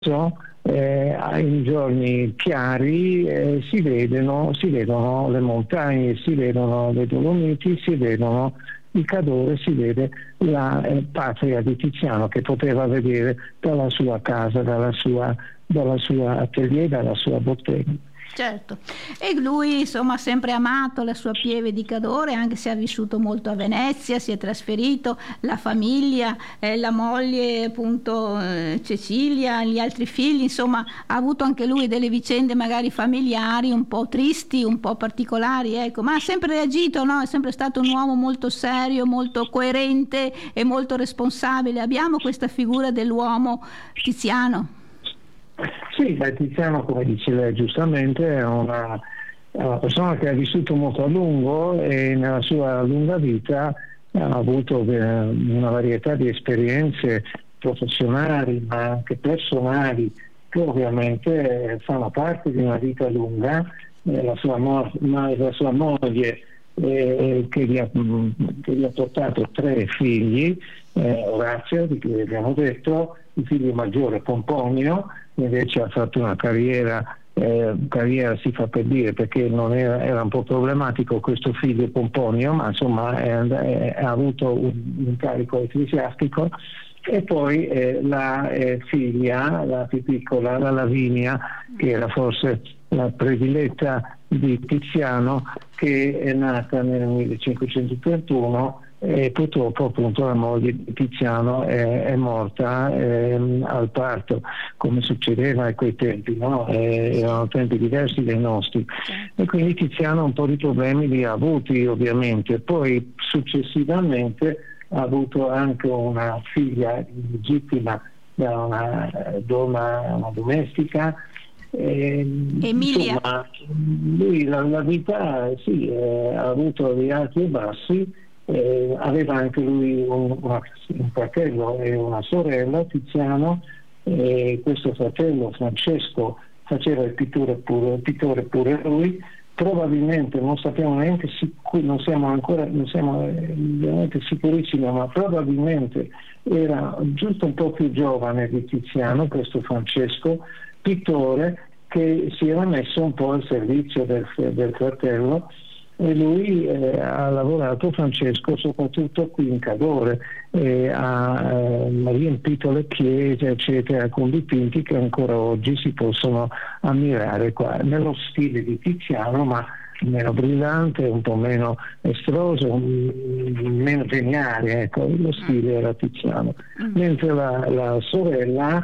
in giorni chiari si vedono le montagne, si vedono le Dolomiti, si vedono il Cadore, si vede la patria di Tiziano che poteva vedere dalla sua casa, dalla sua atelier, dalla sua bottega. Certo, e lui insomma ha sempre amato la sua Pieve di Cadore, anche se ha vissuto molto a Venezia, si è trasferito, la famiglia, la moglie appunto Cecilia, gli altri figli, insomma ha avuto anche lui delle vicende magari familiari un po' tristi, un po' particolari, ecco, ma ha sempre reagito, no? È sempre stato un uomo molto serio, molto coerente e molto responsabile. Abbiamo questa figura dell'uomo Tiziano. Sì, Tiziano, come dice lei giustamente, è una persona che ha vissuto molto a lungo e nella sua lunga vita ha avuto una varietà di esperienze professionali ma anche personali che ovviamente fanno parte di una vita lunga. La sua moglie che gli ha portato 3 figli, Orazio, di cui abbiamo detto, il figlio maggiore Pomponio, invece ha fatto una carriera si fa per dire, perché non era un po' problematico questo figlio Pomponio, ma insomma ha avuto un incarico ecclesiastico. E poi la figlia, la più piccola, la Lavinia, che era forse la prediletta di Tiziano, che è nata nel 1531 e purtroppo appunto la moglie di Tiziano è morta al parto, come succedeva a quei tempi, no? Erano tempi diversi dai nostri, e quindi Tiziano un po' di problemi li ha avuti ovviamente. Poi successivamente ha avuto anche una figlia legittima da una domestica. Emilia. Insomma, lui la vita ha avuto dei alti e bassi. Aveva anche lui un fratello e una sorella, Tiziano, e questo fratello Francesco faceva il pittore pure lui. Probabilmente non sappiamo neanche non siamo veramente sicurissimi, ma probabilmente era giusto un po' più giovane di Tiziano, questo Francesco, pittore, che si era messo un po' al servizio del fratello. E lui ha lavorato, Francesco, soprattutto qui in Cadore, ha riempito le chiese eccetera con dipinti che ancora oggi si possono ammirare qua, nello stile di Tiziano, ma meno brillante, un po' meno estroso, meno geniale, ecco, lo stile era Tiziano. Mentre la sorella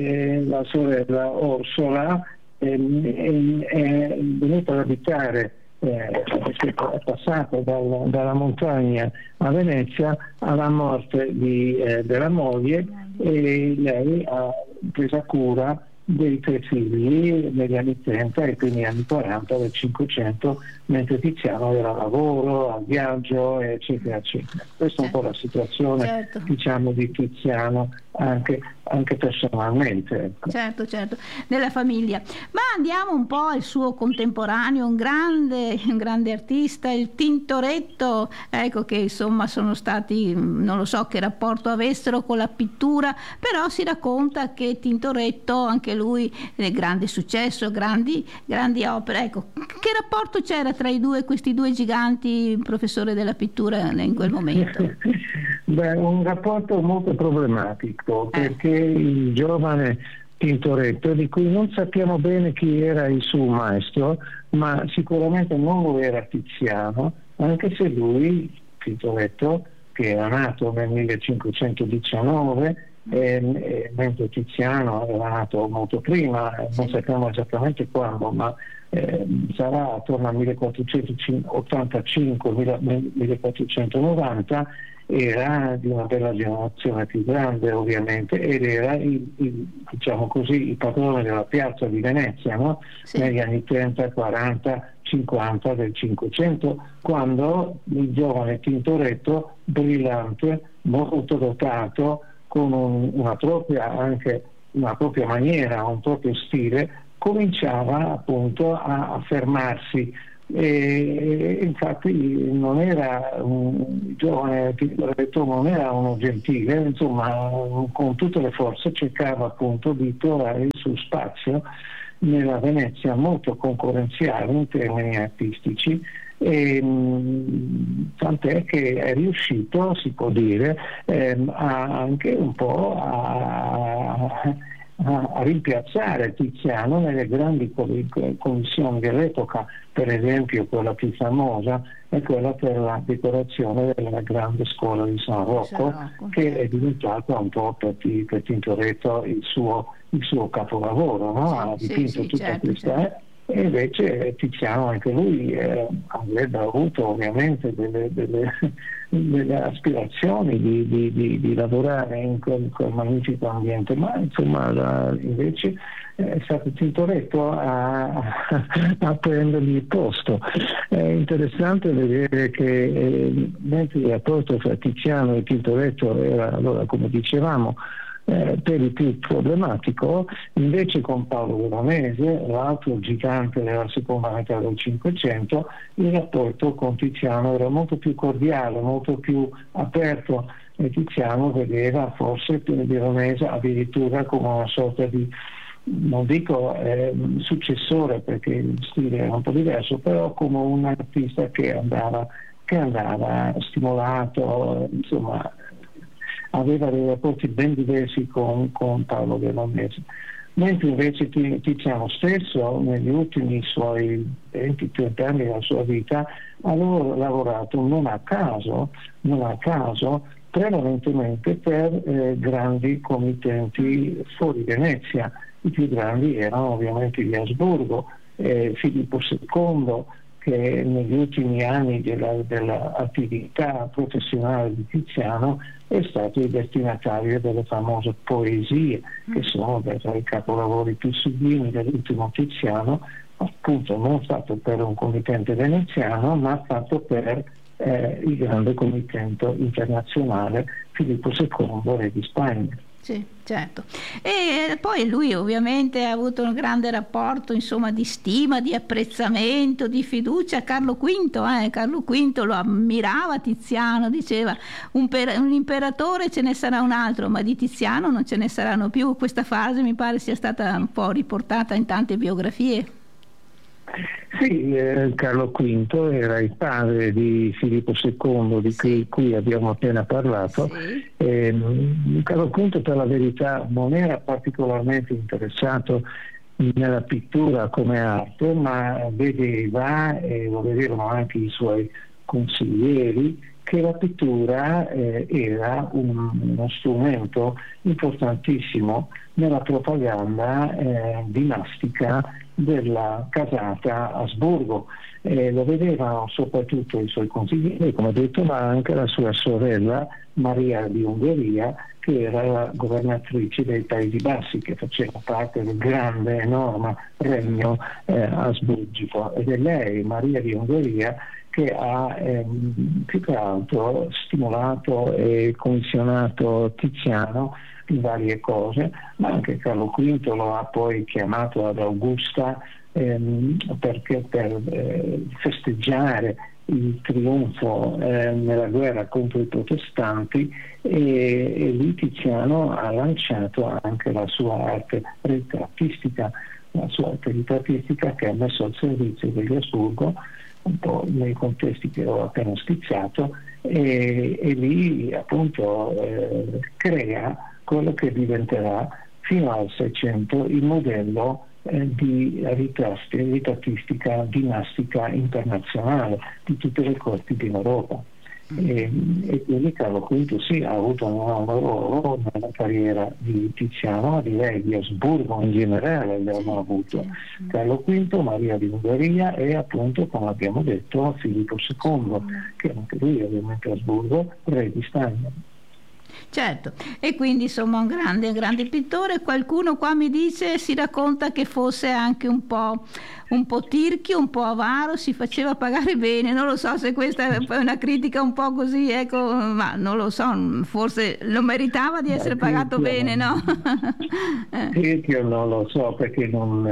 Orsola è venuta ad abitare, è passato dalla montagna a Venezia alla morte della moglie, e lei ha preso cura dei 3 figli negli anni 30 e quindi anni 40 del 500, mentre Tiziano era a lavoro, a viaggio, eccetera eccetera. Questa è un po' la situazione, diciamo, di Tiziano anche personalmente, ecco. Certo, nella famiglia. Ma andiamo un po' al suo contemporaneo, un grande artista, il Tintoretto, ecco, che insomma sono stati, non lo so che rapporto avessero con la pittura, però si racconta che Tintoretto, anche lui grande successo, grandi opere, ecco, che rapporto c'era tra questi due giganti, professore della pittura, in quel momento? Beh, un rapporto molto problematico, perché il giovane Tintoretto, di cui non sappiamo bene chi era il suo maestro, ma sicuramente non lo era Tiziano, anche se lui, Tintoretto, che era nato nel 1519, mentre Tiziano era nato molto prima, non sappiamo esattamente quando, ma sarà attorno al 1485-1490, era di una bella generazione più grande ovviamente, ed era diciamo così, il padrone della piazza di Venezia, no? Negli anni 30, 40, 50 del 500, quando il giovane Tintoretto, brillante, molto dotato, con una propria maniera, un proprio stile, cominciava appunto a affermarsi e infatti non era un giovane Tintoretto, non era uno gentile, insomma con tutte le forze cercava appunto di trovare il suo spazio nella Venezia molto concorrenziale in termini artistici, e tant'è che è riuscito, si può dire, anche un po' a rimpiazzare Tiziano nelle grandi commissioni dell'epoca, per esempio quella più famosa è quella per la decorazione della grande scuola di San Rocco, che è diventata un po' per Tintoretto il suo capolavoro, no? Ha dipinto tutta questa. E invece Tiziano anche lui avrebbe avuto ovviamente delle aspirazioni di lavorare in quel magnifico ambiente, ma insomma invece è stato Tintoretto a prendergli il posto. È interessante vedere che mentre il rapporto tra Tiziano e Tintoretto era, allora, come dicevamo, per il più problematico, invece con Paolo Veronese, l'altro gigante della seconda metà del Cinquecento, il rapporto con Tiziano era molto più cordiale, molto più aperto, e Tiziano vedeva forse Veronese addirittura come una sorta di, non dico successore perché il stile era un po' diverso, però come un artista che andava stimolato, insomma aveva dei rapporti ben diversi con Paolo Veronese. Mentre invece Tiziano stesso negli ultimi suoi 20-30 anni della sua vita ha lavorato non a caso prevalentemente per grandi committenti fuori Venezia. I più grandi erano ovviamente gli Asburgo, Filippo II, che negli ultimi anni dell'attività professionale di Tiziano è stato il destinatario delle famose poesie, che sono tra i capolavori più sublimi dell'ultimo Tiziano, appunto non fatto per un committente veneziano, ma fatto per il grande committente internazionale Filippo II, re di Spagna. Sì, certo. E poi lui ovviamente ha avuto un grande rapporto, insomma, di stima, di apprezzamento, di fiducia a Carlo V. Carlo V lo ammirava Tiziano, diceva un imperatore ce ne sarà un altro, ma di Tiziano non ce ne saranno più. Questa frase mi pare sia stata un po' riportata in tante biografie. Sì, Carlo V era il padre di Filippo II, di cui abbiamo appena parlato. Sì. Carlo V, per la verità, non era particolarmente interessato nella pittura come arte, ma vedeva, e lo vedevano anche i suoi consiglieri, che la pittura era uno strumento importantissimo nella propaganda dinastica della casata Asburgo. Lo vedevano soprattutto i suoi consiglieri, come detto, ma anche la sua sorella Maria di Ungheria, che era la governatrice dei Paesi Bassi, che faceva parte del grande, enorme regno asburgico. Ed è lei, Maria di Ungheria, che ha più che altro stimolato e commissionato Tiziano in varie cose, ma anche Carlo V lo ha poi chiamato ad Augusta perché per festeggiare il trionfo nella guerra contro i protestanti, e lì Tiziano ha lanciato anche la sua arte ritrattistica, che ha messo al servizio degli Asburgo un po' nei contesti che ho appena skizzato, e lì appunto crea quello che diventerà fino al Seicento il modello di ritrattistica dinastica internazionale di tutte le corti d'Europa. E quindi Carlo V sì, ha avuto un enorme ruolo nella carriera di Tiziano, ma direi di Asburgo in generale le hanno avuto. Carlo V, Maria di Ungheria e appunto, come abbiamo detto, Filippo II, che anche lui ovviamente Asburgo, re di Spagna. Certo, e quindi insomma un grande pittore. Qualcuno qua mi dice, si racconta che fosse anche un po' tirchio, un po' avaro, si faceva pagare bene. Non lo so se questa è una critica un po' così, ecco, ma non lo so, forse lo meritava di essere pagato bene, no? Io non lo so, perché non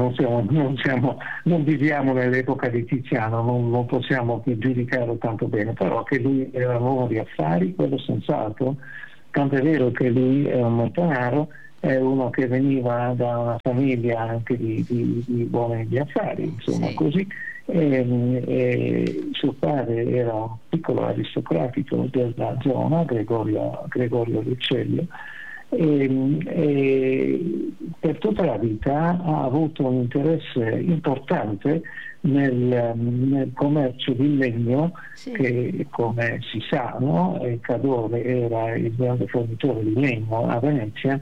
viviamo nell'epoca di Tiziano, non possiamo giudicarlo tanto bene, però che lui era un uomo di affari, quello senz'altro. Tanto è vero che lui è un montanaro, è uno che veniva da una famiglia anche di uomini di affari, insomma, sì. Così. E suo padre era un piccolo aristocratico della zona, Gregorio Lucello, e per tutta la vita ha avuto un interesse importante nel commercio di legno, sì. Che come si sa, no? Cadore era il grande fornitore di legno a Venezia,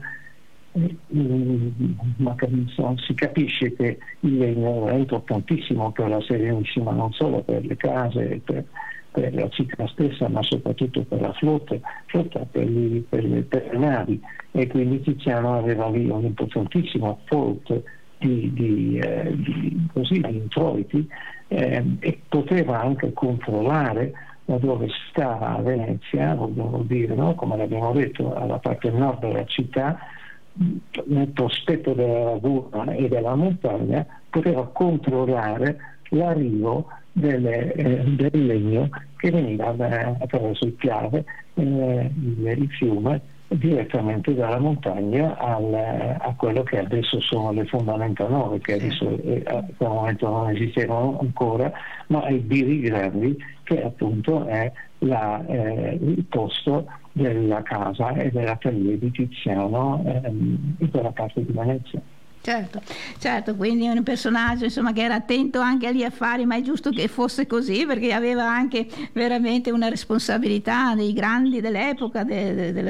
ma si capisce che il legno è importantissimo per la Serenissima, non solo per le case, per la città stessa, ma soprattutto per la flotta per le navi, e quindi Tiziano aveva lì un importantissimo apporto di introiti, e poteva anche controllare da dove stava a Venezia, vogliono dire, no? Come l'abbiamo detto, alla parte nord della città, nel prospetto della laguna e della montagna, poteva controllare l'arrivo del legno che veniva attraverso il Piave, il fiume, direttamente dalla montagna a quello che adesso sono le fondamenta nuove, che adesso a quel momento non esistevano ancora, ma i Biri Grandi, che appunto è il posto della casa e dell'atelier di Tiziano in quella parte di Venezia. Certo, quindi è un personaggio insomma che era attento anche agli affari, ma è giusto che fosse così, perché aveva anche veramente una responsabilità dei grandi dell'epoca, di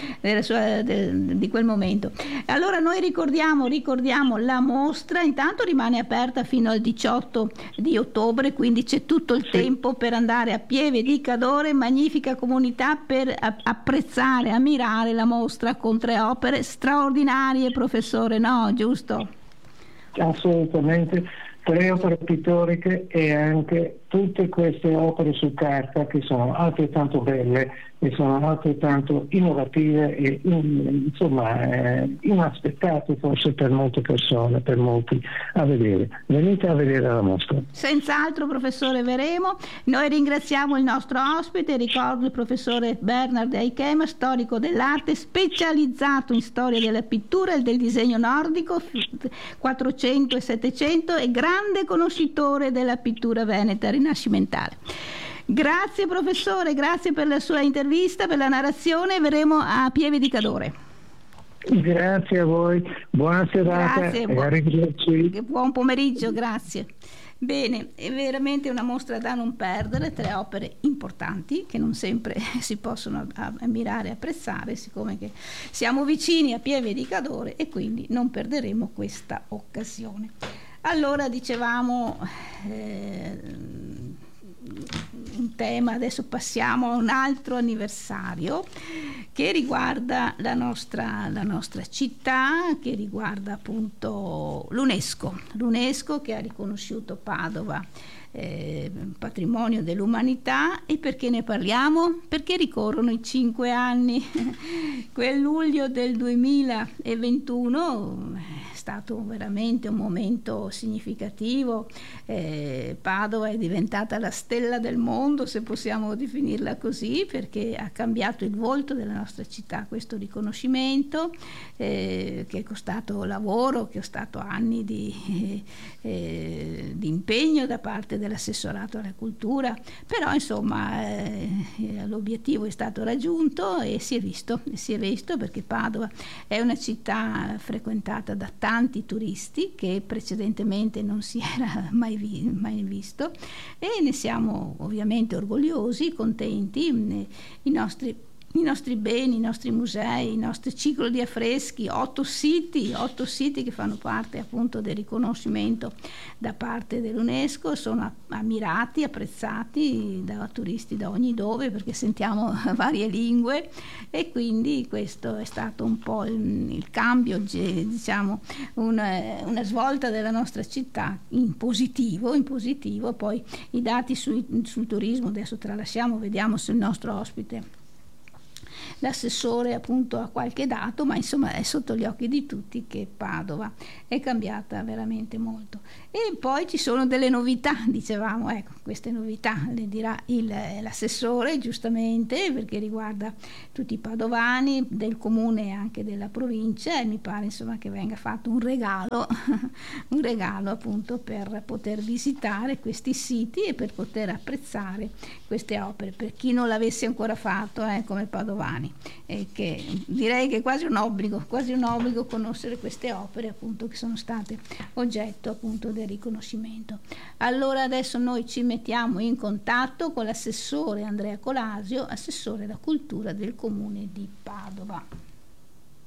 quel momento. Allora noi ricordiamo la mostra, intanto rimane aperta fino al 18 di ottobre, quindi c'è tutto il tempo per andare a Pieve di Cadore, magnifica comunità, per apprezzare, ammirare la mostra con 3 opere straordinarie, professore, no? Giusto? Assolutamente, 3 opere pittoriche e anche tutte queste opere su carta che sono altrettanto belle e sono altrettanto innovative e inaspettate forse per molte persone, per molti a vedere. Venite a vedere la mostra. Senz'altro, professore, veremo. Noi ringraziamo il nostro ospite, ricordo il professore Bernard Eichema, storico dell'arte, specializzato in storia della pittura e del disegno nordico 400 e 700 e grande conoscitore della pittura veneta rinascimentale. Grazie professore, grazie per la sua intervista, per la narrazione. Verremo a Pieve di Cadore. Grazie a voi, buona serata. Grazie, buon pomeriggio, grazie. Bene, è veramente una mostra da non perdere, 3 opere importanti che non sempre si possono ammirare e apprezzare, siccome che siamo vicini a Pieve di Cadore e quindi non perderemo questa occasione. Allora dicevamo un tema, adesso passiamo a un altro anniversario che riguarda la nostra città, che riguarda appunto l'UNESCO che ha riconosciuto Padova patrimonio dell'umanità. E perché ne parliamo? Perché ricorrono i 5 anni. Quel luglio del 2021 è stato veramente un momento significativo. Padova è diventata la stella del mondo, se possiamo definirla così, perché ha cambiato il volto della nostra città questo riconoscimento, che è costato lavoro, che è costato anni di impegno da parte dell'assessorato alla cultura, però insomma l'obiettivo è stato raggiunto e si è visto perché Padova è una città frequentata da tanti turisti che precedentemente non si era mai visto, e ne siamo ovviamente orgogliosi, contenti. I nostri i nostri beni, i nostri musei, il nostro ciclo di affreschi, 8 siti che fanno parte appunto del riconoscimento da parte dell'UNESCO, sono ammirati, apprezzati da turisti da ogni dove, perché sentiamo varie lingue, e quindi questo è stato un po' il cambio, diciamo una svolta della nostra città in positivo. Poi i dati sul turismo adesso tralasciamo, vediamo se il nostro ospite, l'assessore, appunto ha qualche dato, ma insomma è sotto gli occhi di tutti che Padova è cambiata veramente molto. E poi ci sono delle novità, dicevamo, ecco, queste novità le dirà l'assessore giustamente, perché riguarda tutti i padovani del comune e anche della provincia, e mi pare insomma che venga fatto un regalo un regalo appunto per poter visitare questi siti e per poter apprezzare queste opere, per chi non l'avesse ancora fatto, come padovani. E che direi che è quasi un obbligo conoscere queste opere, appunto, che sono state oggetto appunto del riconoscimento. Allora adesso noi ci mettiamo in contatto con l'assessore Andrea Colasio, assessore alla cultura del comune di Padova.